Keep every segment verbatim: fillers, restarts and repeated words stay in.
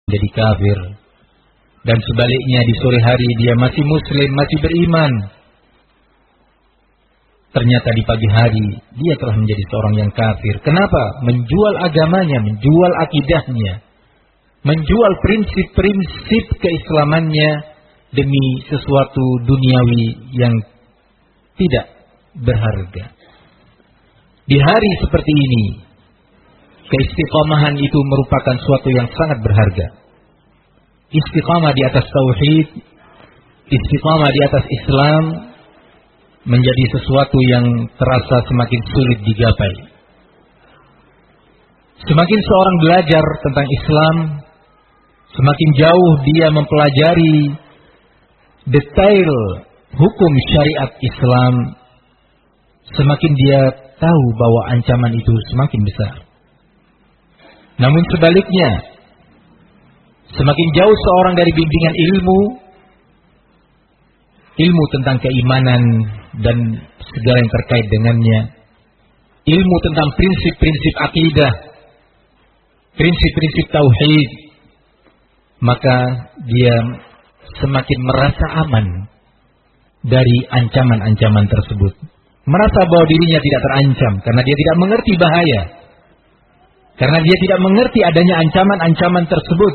jadi kafir. Dan sebaliknya di sore hari dia masih muslim, masih beriman. Ternyata di pagi hari dia telah menjadi seorang yang kafir. Kenapa? Menjual agamanya, menjual akidahnya, menjual prinsip-prinsip keislamannya demi sesuatu duniawi yang tidak berharga. Di hari seperti ini, keistiqomahan itu merupakan suatu yang sangat berharga. Istiqamah di atas tauhid, istiqamah di atas Islam menjadi sesuatu yang terasa semakin sulit digapai. Semakin seorang belajar tentang Islam, semakin jauh dia mempelajari detail hukum syariat Islam, semakin dia tahu bahwa ancaman itu semakin besar. Namun sebaliknya, semakin jauh seorang dari bimbingan ilmu, ilmu tentang keimanan dan segala yang terkait dengannya, ilmu tentang prinsip-prinsip akidah, prinsip-prinsip tauhid, maka dia semakin merasa aman dari ancaman-ancaman tersebut. Merasa bahwa dirinya tidak terancam karena dia tidak mengerti bahaya. Karena dia tidak mengerti adanya ancaman-ancaman tersebut.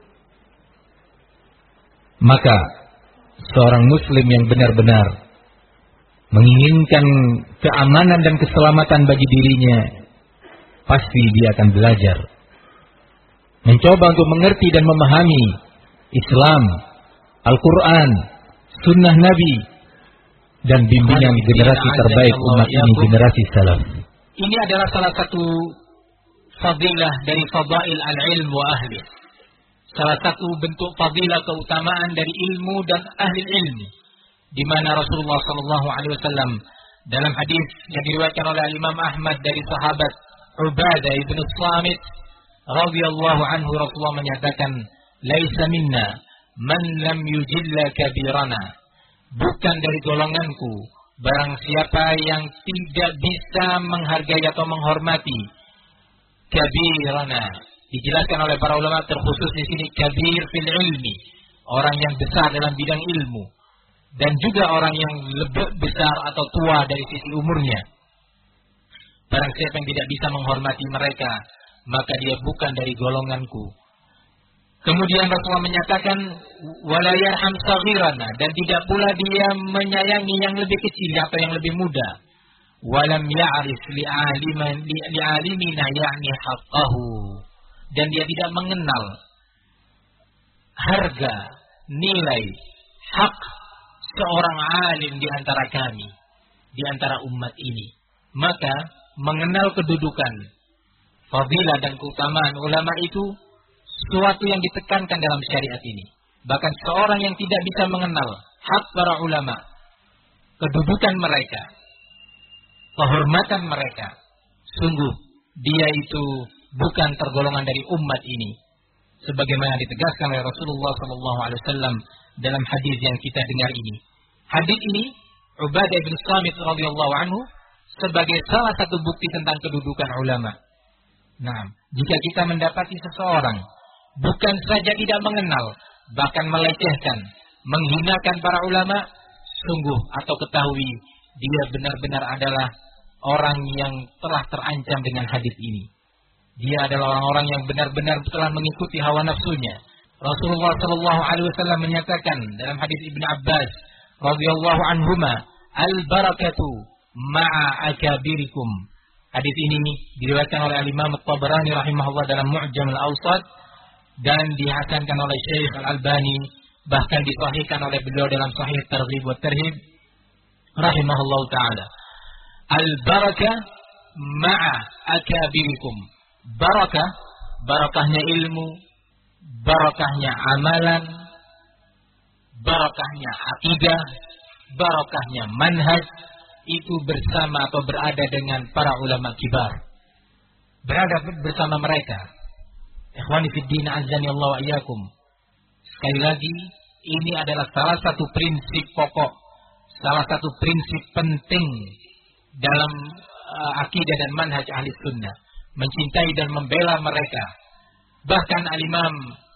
Maka seorang muslim yang benar-benar menginginkan keamanan dan keselamatan bagi dirinya, pasti dia akan belajar, mencoba untuk mengerti dan memahami Islam, Al-Quran, Sunnah Nabi, dan bimbingan generasi terbaik umat ini, generasi salaf. Ini adalah salah satu fadilah dari fadail al-ilm wa ahli. Salah satu bentuk fadilah keutamaan dari ilmu dan ahli ilmu, di mana Rasulullah sallallahu alaihi wasallam dalam hadis yang diriwayatkan oleh Imam Ahmad dari sahabat Ubadah bin Samit radhiyallahu anhu, Rasulullah menyatakan, "Laisa minna man lam yujilla kabirana." Bukan dari golonganku barang siapa yang tidak bisa menghargai atau menghormati kabirana. Dijelaskan oleh para ulama, terkhusus di sini kabir fil ilmi, orang yang besar dalam bidang ilmu, dan juga orang yang lebih besar atau tua dari sisi umurnya. Barang siapa yang tidak bisa menghormati mereka, maka dia bukan dari golonganku. Kemudian Rasulullah menyatakan, wala yarham saghirana, dan tidak pula dia menyayangi yang lebih kecil atau yang lebih muda. Walam ya'rif li'aliman li'alimina ya'ni haqqahu, dan dia tidak mengenal harga, nilai, hak seorang alim di antara kami, di antara umat ini. Maka mengenal kedudukan, fadilah dan keutamaan ulama itu suatu yang ditekankan dalam syariat ini. Bahkan seorang yang tidak bisa mengenal hak para ulama, kedudukan mereka, kehormatan mereka, sungguh dia itu bukan tergolongan dari umat ini, sebagaimana ditegaskan oleh Rasulullah sallallahu alaihi wasallam dalam hadis yang kita dengar ini. Hadis ini Ubadah bin Samit radhiyallahu anhu sebagai salah satu bukti tentang kedudukan ulama. Nah, jika kita mendapati seseorang bukan saja tidak mengenal, bahkan melecehkan, menghinakan para ulama, sungguh atau ketahui dia benar-benar adalah orang yang telah terancam dengan hadis ini. Dia adalah orang-orang yang benar-benar telah mengikuti hawa nafsunya. Rasulullah sallallahu alaihi wasallam menyatakan dalam hadis Ibnu Abbas radhiyallahu anhuma, al-barakatu ma'a akabirikum. Hadis ini diriwayatkan oleh Imam At-Tabarani rahimahullah dalam Mu'jam al-Awsat, dan dihasankan oleh Syekh Al-Albani, bahkan disahihkan oleh beliau dalam Sahih Targhib wa Tarhib rahimahullah taala. Al-barakah ma'a akabirikum. Barakah, barakahnya ilmu, barakahnya amalan, barakahnya akidah, barakahnya manhaj, itu bersama atau berada dengan para ulama kibar. Berada bersama mereka. Ikhwani fid din, azani Allah wa iyyakum. Sekali lagi, ini adalah salah satu prinsip pokok, salah satu prinsip penting dalam uh, akidah dan manhaj ahli sunnah. Mencintai dan membela mereka. Bahkan Al-Imam